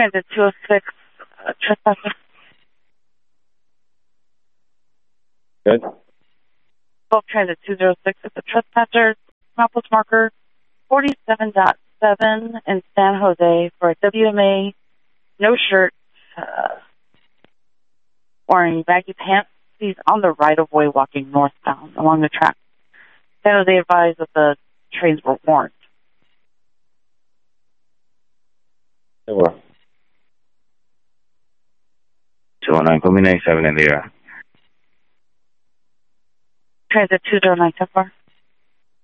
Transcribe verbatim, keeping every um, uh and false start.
Transit two oh six, uh, trespasser. Good. twelve Transit two oh six is a trespasser. Complex marker forty-seven point seven in San Jose for a W M A, no shirt, uh, wearing baggy pants. He's on the right-of-way walking northbound along the track. San Jose advised that the trains were warned. They were. two oh nine, call me ninety-seven in the air. Transit two oh nine, so far.